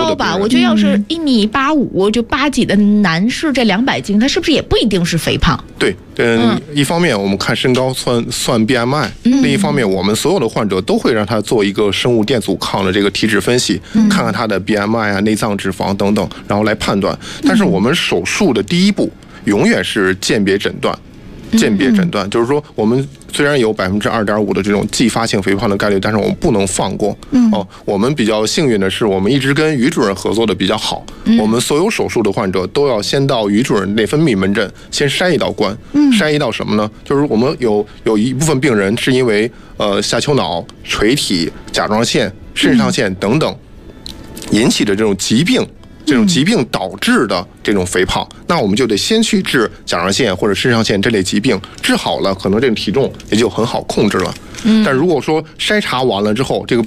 高吧？我觉得要是1.85米就8几的男士，这200斤，他是不是也不一定是肥胖？ 对，一方面我们看身高算 BMI，另一方面我们所有的患者都会让他做一个生物电阻抗的这个体脂分析，看看他的 BMI 啊、内脏脂肪等等，然后来判断。但是我们手术的第一步永远是鉴别诊断。就是说，我们虽然有2.5%的这种继发性肥胖的概率，但是我们不能放过。我们比较幸运的是，我们一直跟于主任合作的比较好。我们所有手术的患者都要先到于主任内分泌门诊先筛一道关。筛一道什么呢？就是我们有一部分病人是因为下丘脑、垂体、甲状腺、肾上腺等等引起的这种疾病导致的这种肥胖，那我们就得先去治甲状腺或者肾上腺这类疾病，治好了，可能这个体重也就很好控制了。但如果说筛查完了之后，这个